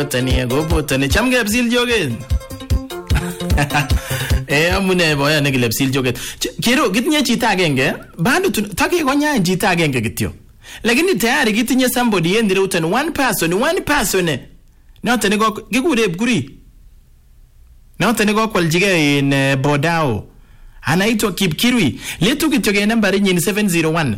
Tani go chamge psil joget. Amune boya nekile psil joget. Kero kitinye chito agenge, bado takekonya chito agenge kityo. Lakini tayari kitinye somebody in the routen one person. Note niko kikure Bukuri. Note niko kwaljige in Bodao. Anaitwa Kipkirui. Letu kityoge nambari nyini 701.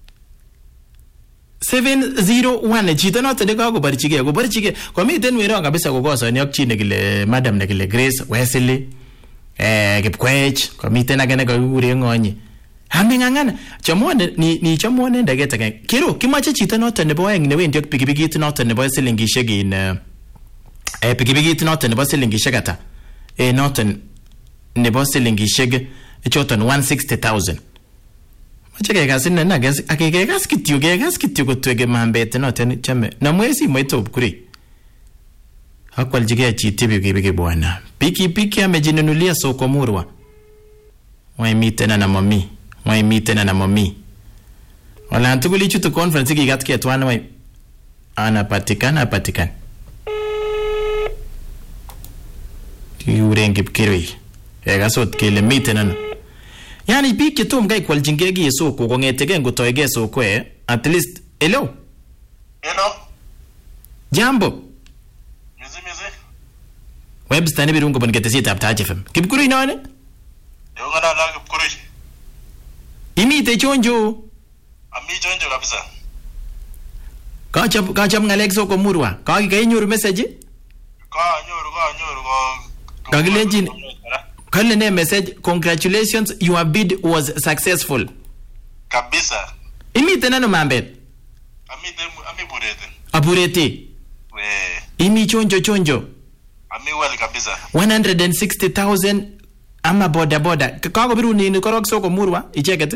701 chito noto niko kubarchige kwa miten wero kabisa kukosa ni akchi nekile madam nekile Grace Wesley Kipkwech kwa miten agene kakure ngonyi amengangana chamone ni chamone ndageta kero kimache chito noto nebo aeng newendi ak pikipikit noto nebo silingishek in pikipikit noto nebo silingishek ata noto nebo silingishek choton 160,000 Cheke kasi na gas akeke gas kityo kotwege mambete noten chame na mwezi mweto Bukuri hakwaljige chiti pikipiki bwana pikipiki amejinunulia soko Murwa waimite na mami wala antukuli chutu conference kigatke twana wai anapatikana yurengi Bukiri egasot kele mite na Yani biik chetom kai kwaljinge gi soko kongetege ngotoige soko at least hello Jambo Mizi Webster ne birungo bon getesi tap ta FM Kipkuru inone Yo ngana na Kipkuru Imite chonjo Ami chonjo kabisa Kacham ngalek soko Murwa ka nyoru message Nyoru Kagilenjin Kale ne message congratulations your bid was successful kabisa Imite nano mambet Ami burete Imi chonjo Ami well kabisa 160,000 ama boda kako biru ni korok soko Murwa icheket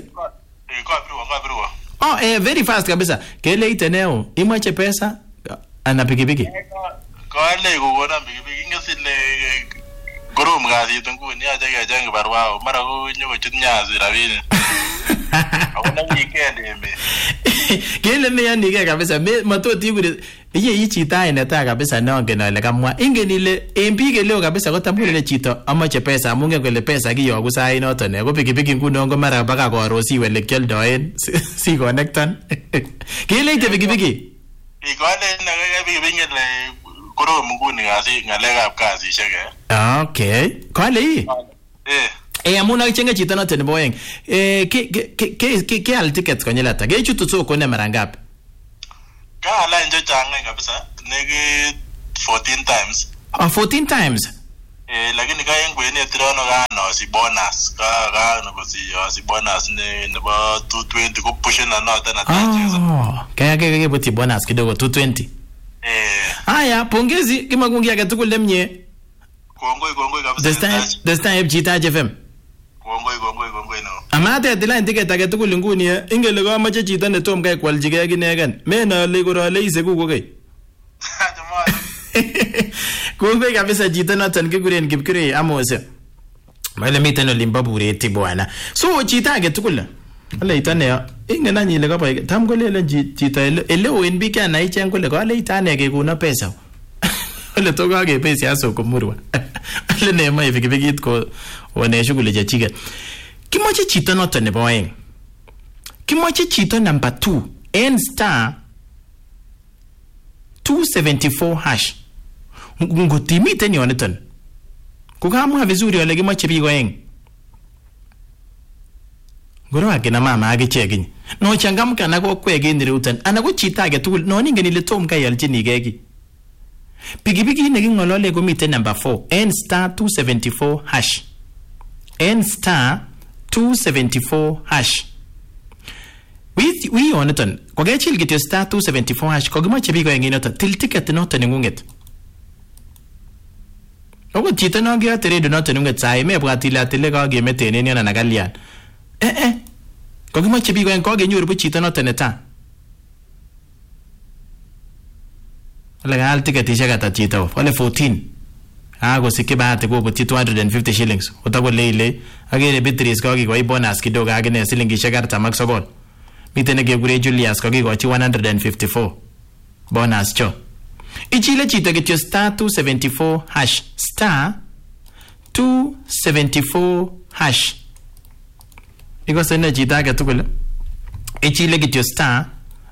Kwa very fast kabisa kele iteneo imache pesa ana pikipiki Kale kukona pikipiki ngesile Gorom kasit nguni acha kecheng barua mara ko nyokochut nyazi rabini Akona weekend Kele meyanike kabisa matoti kule iye chita ineta kabisa nongen ale kamwa ingen ile en biik leo kabisa kotamkule chito amache pesa amunge kole pesa kiyoku sai noto ne ko pikipiki nguno ngo mara baka korosi wele kyaldoen si connectan Kele ite pikipiki Ikole na pikipiki le Korom nguni kasi ngalekab kasishek Okay kale amuna chenge chito noto nebo aeng ke al tickets konyil ata ke chutu soko ne mara ngapi Ka ala nje changa kabisa nege 14 times 14 times lakini ka yengwene tirono ka no si bonus ka no si bonus ne nebo 220 ko push na noto na tax kaya buti bonus kidogo 220 Haya pongezi kimakungi yake tukule mnye Kongoi kabisa This time chita FM Kongoi no Amate deadline ticket age tukul nguni ingele ko amache chito ne tom kai kwaljige ginegen mena le korale ise kuko kai Kongoi kabisa chito noton kiguren Kipkirui Amose Male miten olimbo bureti bwana So chita age tukul Ale itane ingen anyi le kaboy tam kolelen chito ele oin bik yana ichen kole kale itane kekuno pesa Ole to kage pesa aso Murwa Ale ne mai pikipikit ko one shughuli chechike Kimoche chito noto nebo aeng Kimoche chito number 2 N star 274 hash Ngotimiten yoniton Kukamwa vizuri ole kimoche biko aeng Goro akina mama akichekiny No changamka na kokwek en ireutan Ana ko chito age tugul No ningen ile tom kayalchinige ki Pikipiki nekingolole komiten number 4 N star 274 hash N star 274 hash We oniton Kokechil kityo star 274 hash Kokimache biko en inoton Til ticket noton nengunget Oko chito nongiyote redio noton nengunget Sahi mebwatile atile kakemeten en yana nakalyan Kokimache biko en kokenyoru bu chito noton neta Ole kaal tiketishek ata chito ole 14 Kosikyi bahati kobuti 250 shillings Utagole ile Agere Beatrice kokikoi bonus kidogo agine silingishek 49 Miten nekekure Julius kokikochi 154 bonus cho Ichile chito kityo star 274 hash. Star 274 hash. Ikose ne chito age tugul. Ichile kityo star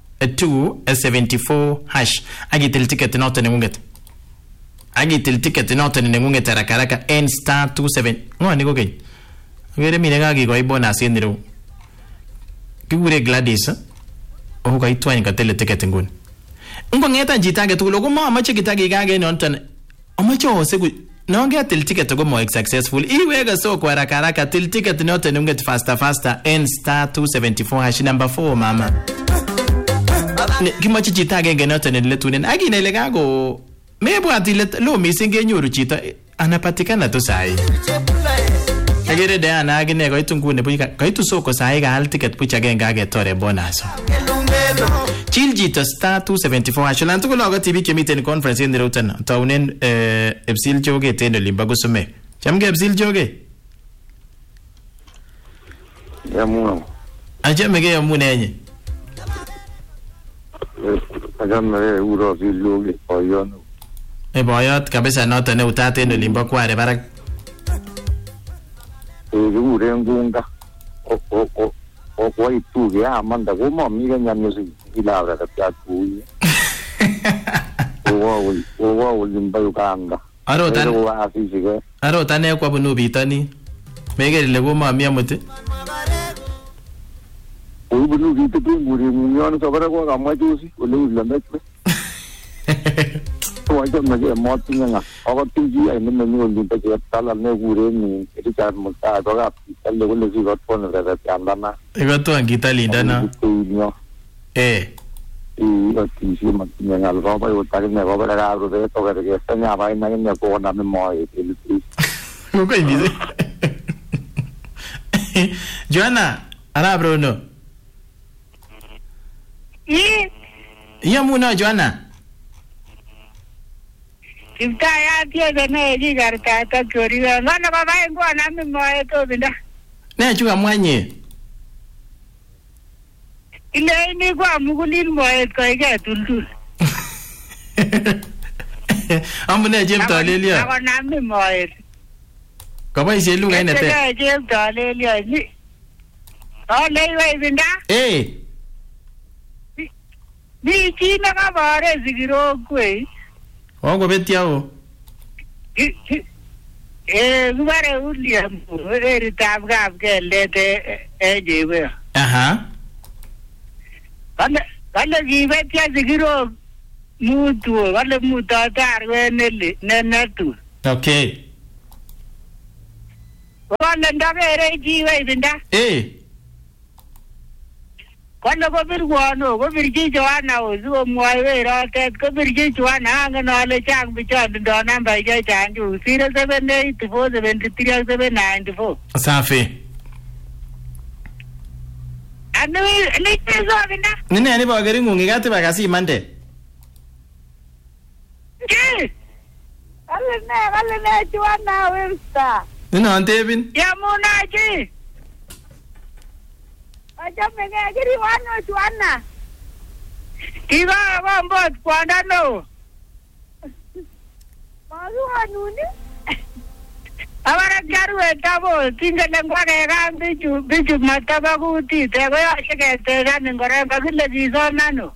274 hash. Agitil ticket noto nengunget. Agitil ticket noto nengunget haraka en star 27. Ngoni ko keny. Agere mine kakikoi bonus en ireu. Kikure Gladys. Oh kaitwany katele ticket nguni. Ngong'etan chito age tugul ko momoche kitakikage nonton. Amoche osegu nongetil ticket ko moek successful. Iweke soko haraka til ticket noto nengunget faster en star 274 hash number 4 mama. Kimoche chito agenge noton neletunen akinele kako mebwat ile lo missing kenyoru chito anapatikana tu sahi. Agere Diana agine koitu ngune buch koitu soko sahi kaal ticket buch agenge agetore bonus. Chill chito star 274 hash. Lan tugul ako TV kemiten conference en routen taunen Epsil Choge ten olimbo Kusumek. Chamge Epsil Choge. Yamuno. Achame ke yamune enye. Achame uro Siljoge boyon. Boyot kabisa noto ne utate en olimbo Kware barak. Ure ngunga. Kwa ituge amanda ko mami ganyan si ilabra ka tuyi. Owa olimbo Uganda. Aro tane kwa bunu bitani. Megere le ko mami amuti. Bunu bitu nguri munyon sabara ko kamajusi ole ulamekwe. Wajar maje moti nga awa tinji ay nemme ni olimbo ke tala ne gure ni richard mutta to ga talle ko le got pon re andana. Ego to angita linda na. Oti matnya algo ba yo tag ne ba ga ro de to ga ke tanya ba na ne ko na me mo e Ko ko ni. Joanna, ala Bruno. Yamuna Joanna. Ibtaya tiye ne ji garta ta chori ngana baba ngo na mi moe to binda. Ne chuka mwanye. Ile ni kwa mugulin moe ko ke tultu. Amune jem to lelia. Ako na mi moe. Ko ba ise luga ine te. Ke jem to lelia ni. Le we binda. Ni china ka bare zigiro kwe. Go betia o. Gubare William, eri tabgab ke lete jewe. Aha. Kale gibetia zigiro mutu, kale mutatar weneli nenetu. Okay. Kale ndagere jiwe binda. Kale ko birwano, ko birji Joanna o zuo mwawe rotet, ko birji Joanna anga no ale chang bichon ndo namba ije chanju 0784739794. Safi. Anu ni zo binda. Nene ani ba gari ngungi gati ba kasi mande. Ke. Ale ne Joanna westa. Nina antebin. Ya munaji. Aja menge giri wano Joanna. Kiba wambot kwanda no. Malu anuni. Awara garu etabo tingale ngwage gambi bichu mataba kuti tego ya shike tega ngore bagile jizo nano.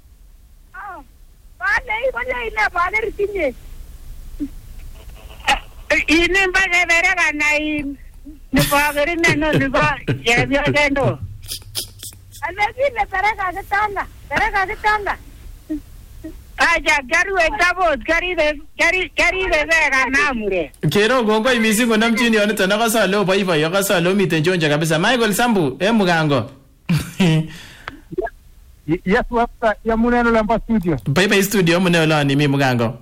Bale ina bale tinye. Ini mbage bere kana ni bagere nano ni ba yebyo gendo. Alagile pereka kitanda. Aja garu etabo gari de vega namure. Kero gongo imisi ngo namchini yone tana kasalo baiba yakasalo mitenjonja kabisa. Michael Sambu mugango. Yes, wapta ya muneno lamba studio. Baiba studio muneno la ni mugango.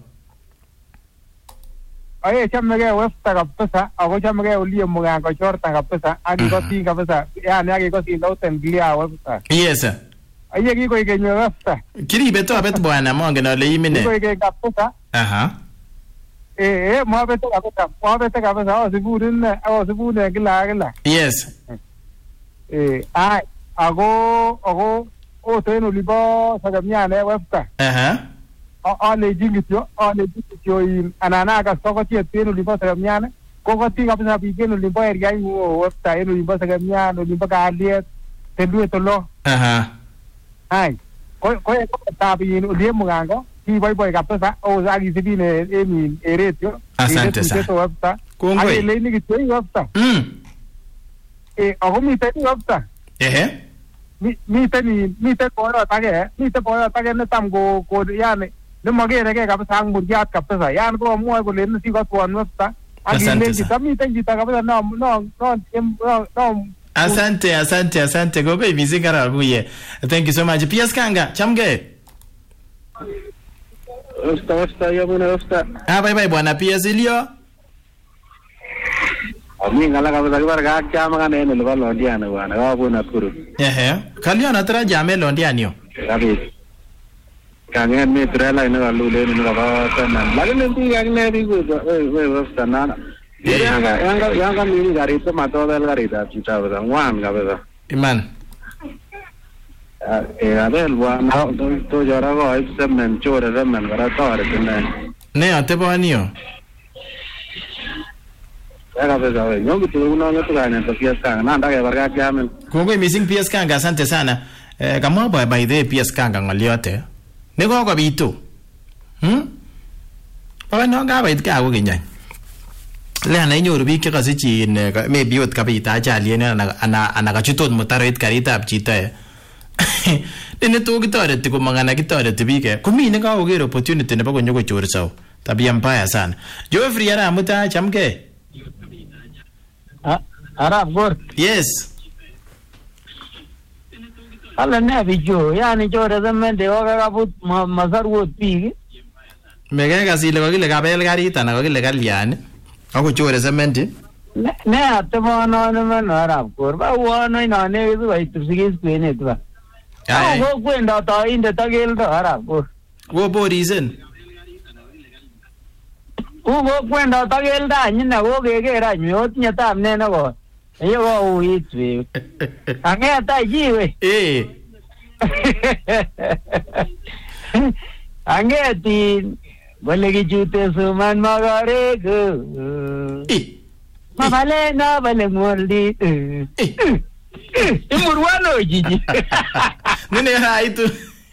Aye chamege wapta kabisa ako chamege ulie mugango chorta kabisa aki kosi kabisa yani aki kosi lauten glia wapta. Yes sir. Aye kiko ikenyo wapta. Kiri beto abet bwana monge na le imine. Kiko ikenyo kabisa. Aha. Mwabete kabisa osibune kila. Yes. Ako oto en olibo sagamyane wapta. Aha. alejin kityo in anan akas kokotiet en olimbo Sekemian kokotin kabisa biik en olimbo area ing'u webster en olimbo Sekemian olimbo Kalyet Tenduet olo ai kotab in olie Mugango kiboiboi kabisa akisibin en radio asante sana webster kongoi akeleini kityo in webster ako miten in webster miten boyot age netam ko yani nemakerekei kabisa ak muriat kabisa yani komwoe kole sikotwon webster akilenji tamiten chito kabisa no asante kongoi missing karaguye thank you so much PS Kanga chamge Webster yamune webster bye bwana PS Ilio Ami ngala kabisa kibar ka chama kana en nebo Londiani bwana kabun Nakuru kalyon atra jame Londiani yo kabisa kangen mi trailer ne kalule ni kaba tanan lakini ndi yakne biku we webster nana yanga mimi garit ma tobel garit ab chita bwana ngwan kabisa iman abel bwana to jora ko ip semen chore semen kara tore ne atebani yo kabisa we nyongo tu unaona tu kana to PS Kanga nanda ke barka jamin kongoi missing PS Kanga asante sana kamwa by the PS Kanga ngoliote ne kokobitu no kabait ka kokinyany le ana inyoru biik chekasichin maybe ot kabit ajali ana kachutot mutaroit karitab chito ne to kitoreti komangana kitoreti biik komi ne kakoker opportunity nebo konyo kochorso tabia mbaya sana Geoffrey ara muta chamke Arab Gor yes ala ne bijo yani chore zemende wakakabut masarwot biik mege kasile kokile kabel karit ana kokile kalyan ako chore sementi ne atebono men Arab Gor ba wono inane kitu baitupsigis kwenet ba ako kwenda ta inde tageldo Arab Gor wo borisen ugo kwenda tagelda nyina wo gegera nyot nyatam nene ko yo go uitwe angeta jiwe angeti bole kichute suman magare go mabale na bale ngoldi imurwano jiji nene haitu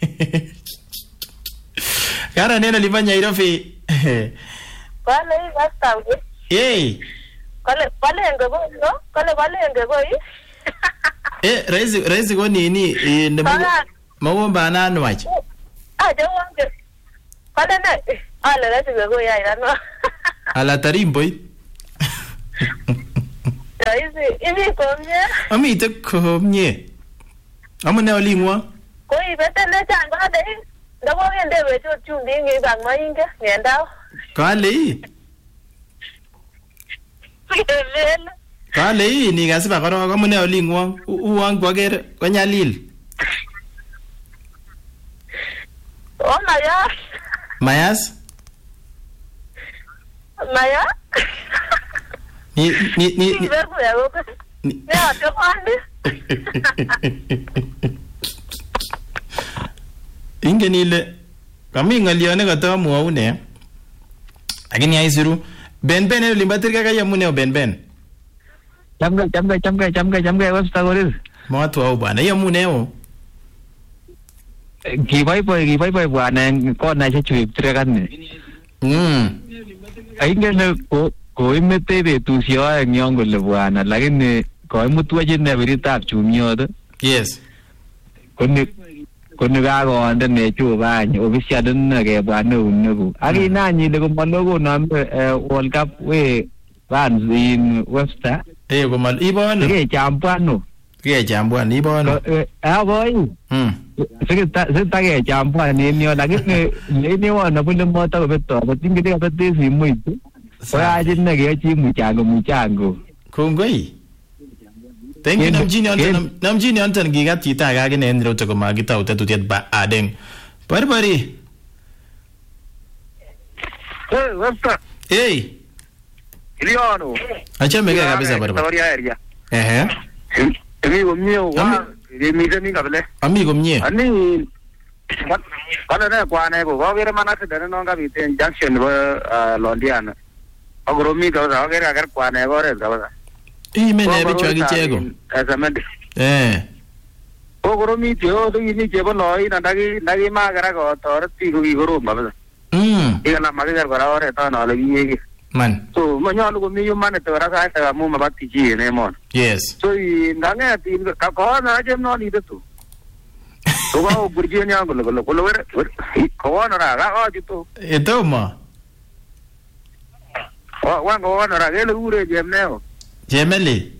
kana neno lifanya irofi Kale basta Kale ngego raisi ko nini mawomba nanwach wange Kale ne raisi ngego ya irano ala tarimboy raisi imi komye amite komye amune olingwa koi betele changa de ndabo ngende becho chumbi ngi bang mainge ngendao Kale ni kasiba korok amune olingwa uwang kwaker konyalil Mayas Maya ni ingen ile kami ngalione katamwau ne lakini aisiru Ben ulimbatir kaka yamune Ben chamga webster goris mwatu au bwana yamune o kiboiboi bwana kona chechuip trekan aingen ko imete betusio aeng yon kole bwana lakini koimutwa chine biritab chumiot yes koni kakonde nechubany official nake bwana uneku akinanyi ile komalogo nambe World Cup we fans in Webster komal ibon kechambuano ibon boy sita kechambuan en yo lakini leni wana bule mota kobeto batingide kabete simuitu koyachine kechi muchango kongoi thank you namjini anton gigat chita age ne ndro to koma gitau tetutiet ba adeng barbari Webster Iliano. Achame kaya kabisa barbari Amigo mío, amigo mío. Amigo mío. Ani Kale ne kwane ko kokere man accident non kabit en junction nebo Londiana. Akoromi kabisa kokere kaker kwane oret kabisa. Imene bichu akicheko. Asamedi. Kokoromi tio tukini chebo loi ndaki makara ko toret biik ko kikorom kabisa. Ikana makiker kora oret ale kiyeki. Man. So manyalu komi humanity kora sait amu mabati chi en emon. Yes. So nganget kakona jemnon itetu. Ko burjeni angolo kolo wer kona ra ga jito. Etoma. Wan kona ra gele ure jemneo. Jemeli.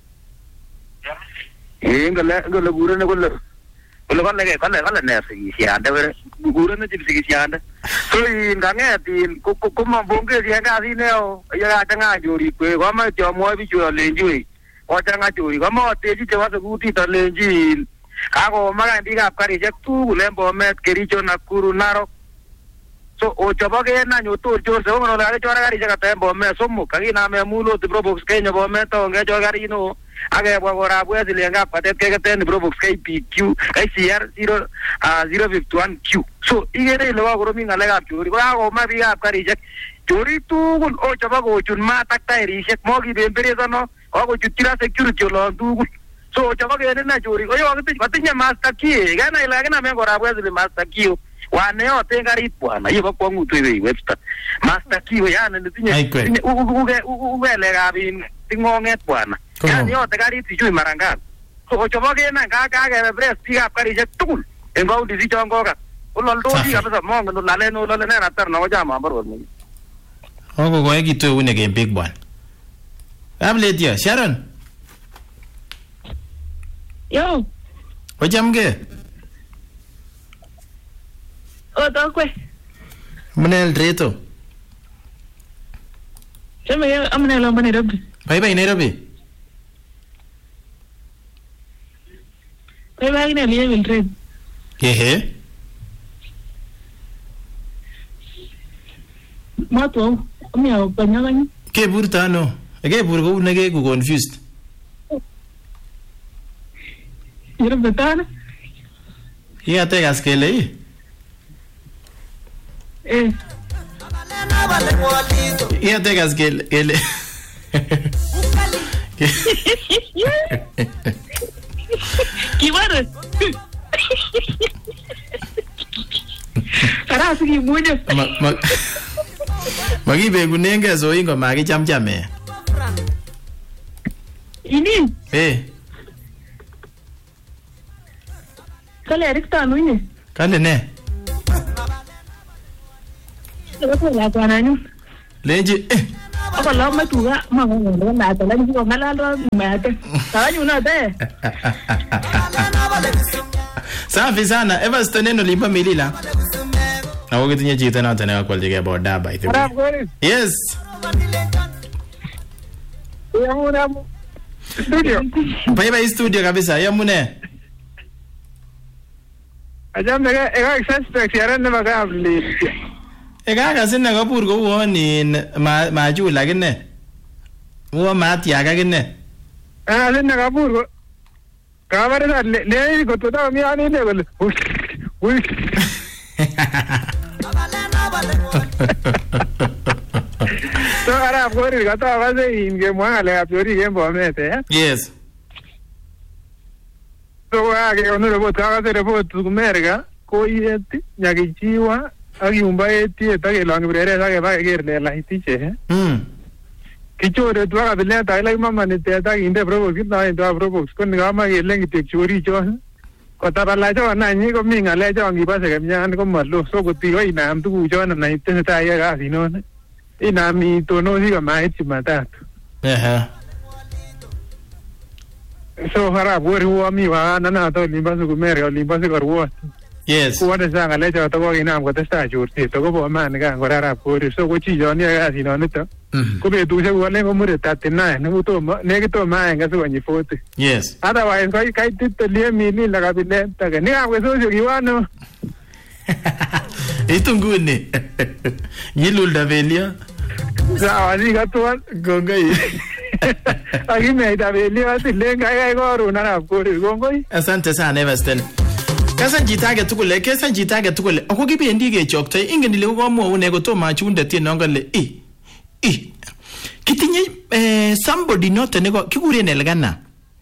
Ngale gure ne kolo kale ne sigisiande wer gure ne sigisiande. So nganget ko mambonge sianga sineo ya tanga jori kwe ko ma jomo bi jo lenjui. O tanga jori ko ma teji je wase kuti to lenji. Kako maga bigap karishek tugul en Bomet, Kericho, Nakuru, Narok. So ochoboke na nyotor chorse ngono la chora karishek ata en Bomet somok kakiname mulo ti Probox Kenya Bomet onge cho karino age bwa kora bwezi lenga patet keketen Probox KPQ KCR 051Q. So igere ile wa koromi ngalekap chori ko kako ma bigap karishek chori tugul ochoboke ochun mat ak tairishek mo kibemberesono ko chutira security olon tugul. So chaba kene na chori oyo watinye master key kana ila kana mengo rabwezi master key wane ote garit bwana yiba kwangu tuwe Webster master key yana nitinye ugele gabin tingonget bwana yani ote garit chui marangana so chaba kene ka ke press pick up karishek tugul en county si chongoka uloldo di kabisa mongo no lale na ratar na wajama baro ni Ogo go ekitu une game big bwana Amletia Sharon Yo. Ojamge. Tokwe. Munel reto. Chame amne lo Nairobi. Bye Nairobi. Bye ne liye vil trade. Ehe. Mato, amia panyagani. Ke burtano. Ke burgo unege ku confused. Yero betana. Ya te gaskele. Ya te gaskele. Kiwara. Ara sigi munya. Magi be gunenge so ingo magi chamchame. Ini. Kale erikta nuine. Kale ne? Ko la kwananyu. Leji. Ako la matuga mama na ta la ko malalo mate. Tawanyu na te. Safi sana. Everston neno limpa milila. Na wote tinye chita na tena kwa jige boda by the way. Yes. Yamuna studio. Bye studio kabisa. Yamune. Ajam daga ega suspect yaran na magabli. Ega kasine kapur ko woni maju lakini. Wo mat ya kakine. Alin na kapur ko. Kabare na le ko to ta mi ani le bol. Ui. So ara pori ka ta va se inge mwa le apori ke Bomet. Yes. So age ono le bota ga le bota kumerga ko yeti nyagichiwa agiumba eti ta ke lang brere ta ke ba ke le la itiche. Kichore tu aga bile ta la mama ne te ta inde Probox na inde Probox ko nga ma ye lengi te chori cho. Ko ta la cho na ni ko mi nga le cho ngi ba se ke myan ko malo so ko ti ko inam tu cho na ite ta ya ga sino ne. Inami to no si ga mai ti mata. So hara bori wa mi wa na to limba su kumere limba su korwo. Yes. Ko wada sanga le to ko inam ko testa jurti to ko bo man ga ngora bori so ko chi jo ni ga sino ne to. Ko be tu se ko le ko mure ta tena ne to ne ke to ma ga su ni fote. Yes. Otherwise kai ti le mi ni la ga bile ta ga ni ga ko so ji wa no. Itu ngune. Yilul da velia. Sawa ni ga to gongai. Agi me da velia ti le ga ga ru na bori gongai. Asante sana Everston. Kasan chito age tugul ako kibendi kechoktoi ingen ile komwou ne kotomo achunde tieno ngole kitinye somebody noto ne kikuren Elgana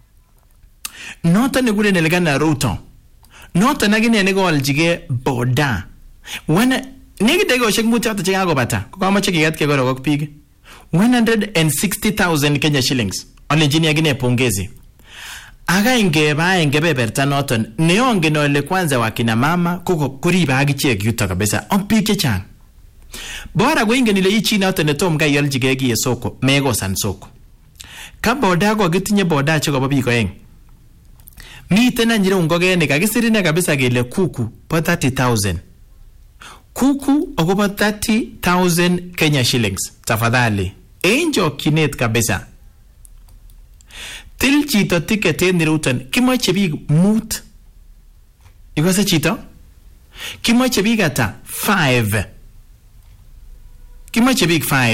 Ruto noto akine ne koaljige boda wana nekit dakikoshek mut choto chekakobata kokamoche kiketkei korok biik 160,000 Kenya shillings alenjini akine pongezi aga ingeba kebeberta noton neongen ole kwanza wakina mama koribe akichek yuto kabisa on biik chechang bora ko ingen ile ichi noton netom kai yaljige kiye soko mekosan soko ka boda ko kitinye boda chekobo biik oeng miten anyire ngogenik akisirine kabisa kele kuku po 30,000 kuku akobo 30,000 Kenya shillings tafadhali enjokinet kabisa til chito ticket en Ruton kimoche biik mut ikose chito kimoche biik ata 5 kimoche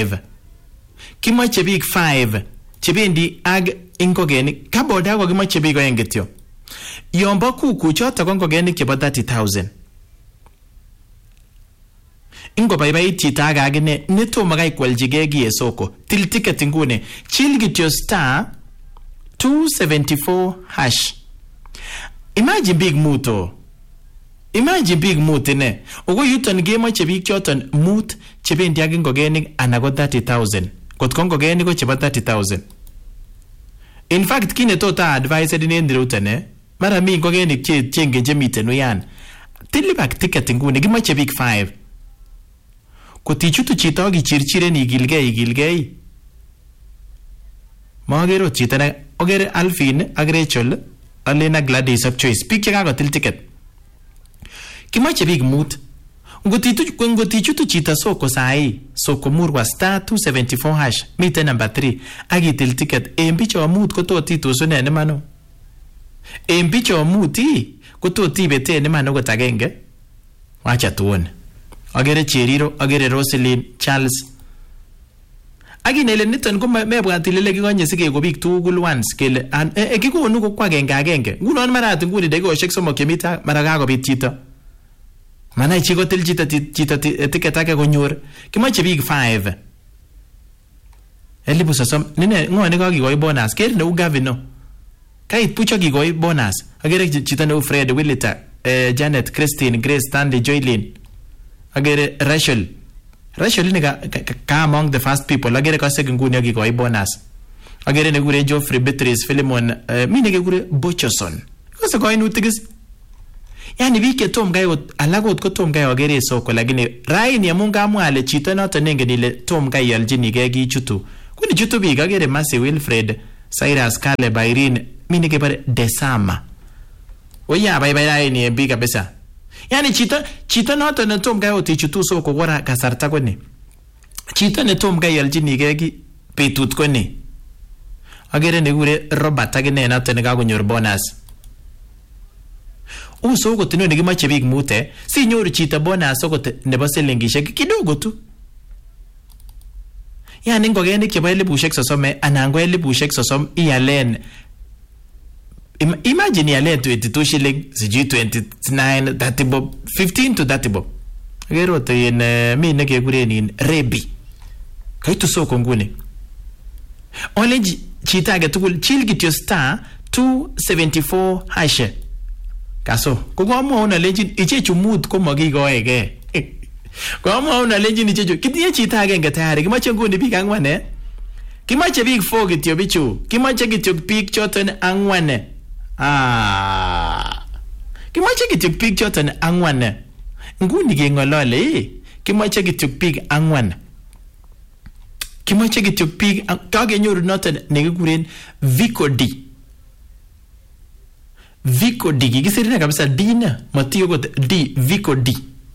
biik 5 chebendi ag ingogenik kaboda ko kimoche biik oeng kityo yombo kuku choto ko ngogenik chebo 30,000 ingobaibait chito age agine netomo kai kwaljige kiye soko til ticket ngune chil kityo star 274 hash. Imagine big muto. Ne. Ogo yuton kemoche biik choton mut chebendi ak ngogenik ana ko 30,000. Kot ko ngogenik ko chebo 30,000. In fact kine tota advised in Ruton mara mi ngogenik chenge chemiten uyan. Tilibak ticket nguni kimoche biik 5. Kotichutu chito kichirchiren igilgei. Magero chito na ogere Alvin ak Rachel Alena Gladys of Choice biik chekakotil ticket kimoche biik mut ngotichutu chito soko sahi soko murwa star 274 hash miten number 3 akitil ticket bicho mut kototitus ne mano bicho muti kototibete ne mano kot agenge wacha tuone agere Cheriro agere Roselyn Charles aginele niton ko mebwat ile kikonye sikeko biik tugul once kele kikonu ko agenge ngunon marat nguni dakikoshek somok chemita mara kakobit chito mana chi kotil chito ticket ake konyor kimoche biik 5 elibu sosom nine ngone kakikoi bonus ker neu Gavino kait pucho kikoi bonus agere chito neu Fred Willita Janet Christine Grace Stanley Joylin agere Rachel ni ka among the first people agere ka second nguni akikoi bonus agere nekure Geoffrey Beatrice Philemon mine kekure Bochoson kose koinutikis yani biik ketom kai alakot ko tom kai agere soko lakini raini amun kamwa ale chito noton nengen ile tom kai aljinige kichutu kuni chutu biik agere Mercy Wilfred Cyrus Caleb Irene mine kebare Desama oya bye raini biik kabisa yani chito noton ne tom kai otichutu soko wara kasarta koni chito ne tom kai aljinige ki betut koni agere nekure Robert agine noton ne kakonyor bonus uso ko tino nekimache biik mute si nyoru chito bonus okot nebo silingishek kidogo tu yani ngogenik chebo 30,000 anan ko 30,000 ialen imagine ialen 22 shilling sijui 29 30 bob 15 to 30 bob agero to yen mi nekekuren in Rebi kaitu soko nguni ole chito age tugul chill kityo star 274 hash kaso kokomwa una legend ichechu mut komakikoege komwa una legend ichechu kitinye chito agenge tayari kimache nguni biik 4 kimache biik 4 kityo bichu kimache kityo biik choton 4 kimache kityo biik choton 4 nguni kengolole kimache kityo biik 4 kimache kityo biik kakenyoru noton nekikuren Vico D kikisirina kabisa Dina matiyo kot D Vico D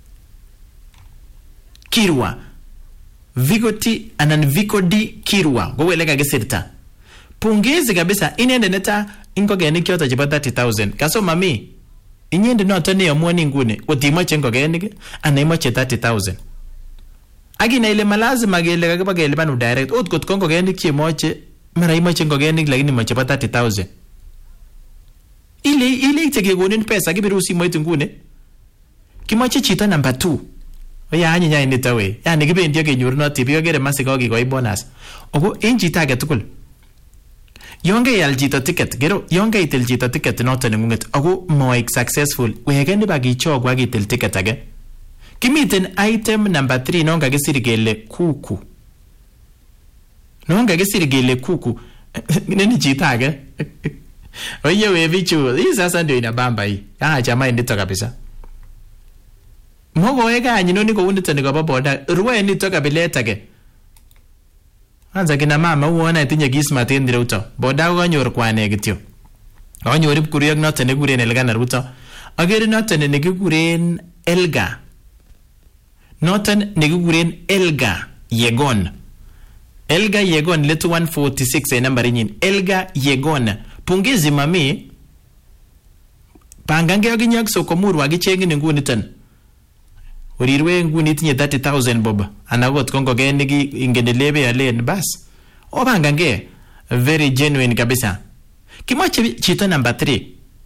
Kirwa Vico T anan Vico D Kirwa gowele kakisirta pongezi kabisa inende neta ingogenik choto chebo 30,000 kaso mami inyende noton ne amwoni nguni kotimache ngogenik ana imache 30,000 akina ile malazima kele kakiba kelipan direct ot kot ngogenik chemoche mara imache ngogenik lakini mache 30,000 ile kekonin pesa kibiru simoit nguni kimoche chito number 2 oya anyanya nito we yani kibendi kenyorunot tibi agere masiko kikoi bonus ogo en chito age tugul yonge yal chito ticket gero yonge itil chito ticket noton nengunget ago moik successful wegen ni bagichogwa gitil ticket age kimiten item number 3 nonga gisir kele kuku nonga gisir kele kuku nini chito age oye we bichu hii sasa ndio inabamba hii jamaa ndito kabisa mogo ega anyino ko unito ni gobo boda ruwe nito kabilet age anza kina mama uona itinye gismat ndire uto boda konyor kwane kityo konyor ipkuriek noton nekikuren Elga Ruto agere noton nekikuren Elga noton nekikuren Elga Yegon letu 146 nambari nyin Elga Yegon pongezi mami pangange aginyak so komurwa gichengin nguniton orirwe nguni tinye 30,000 bob anagot kongo genigi ingendelebe alen bas obangange very genuine kabisa kimoche chito number 3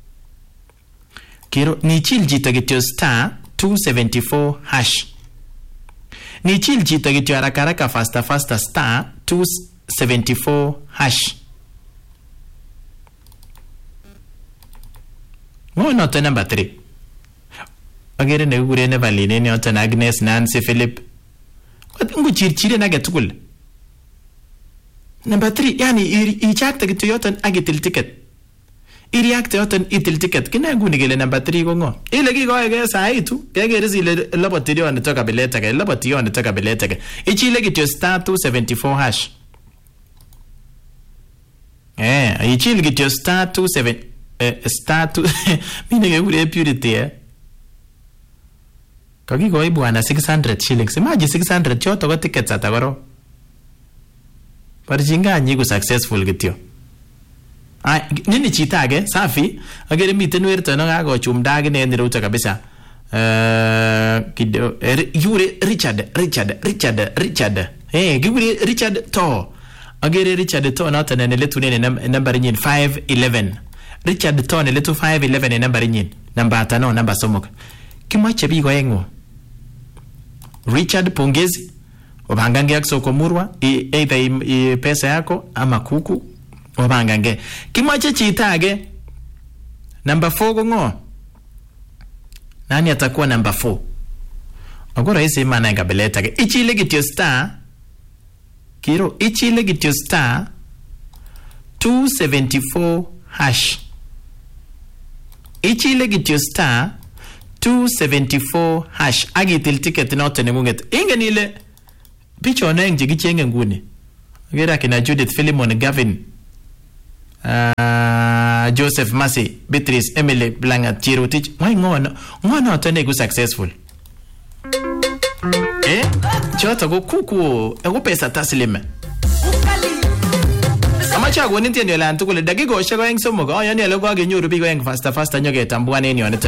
kiro ni chil chito kityo star 274 hash ni chil chito kityo haraka faster star 274 hash Mono to number 3 agere ne gure ne valine ne otan Agnes Nancy Philip ngu chirchire na gatukul number 3 yani I chakta gitu yotan agitil ticket I react yotan itil ticket kina nguni gele number 3 ko ngo ile ki goege sai tu kegere zile loboti yon toka bileta ke loboti yon toka bileta ke ichile gitu star 274 hash ichile gitu star 27 star 2 mine gure purity kagi goi bwana 600 shillings imagine 600 choto ko tickets atagoro parjinga nyigu successful gityo nini chitage safi agere miten werto no gago chumdag ne ndiruto kabisa kido yure Richard giburi Richard to agere Richard to not ne letu ne number nyin 511 Richard to ne letu 511 number nyin number 5 number somok kimoche bigo engo Richard pongezi obangange yakso komurwa either pesa yako ama kuku obangange kimoche chitage number 4 ko ngo nani atakuwa number 4 agora isi mana ngabeleta ke ichile gityo star kiro ichile gityo star 274 hash ichile gityo star 274 hash agitil ticket note nengunget ingenile picho na nje gichenge nguni agera kina Judith Philemon Gavin Joseph Masi Beatrice Emily Blanga Chirotich why ngono tone go successful choto go kuku ego pesa taslima amacha go nintendo la ntukule dagigo shego eng somo go yani lego agenyoru bigo eng faster nyoge tambuane ni onete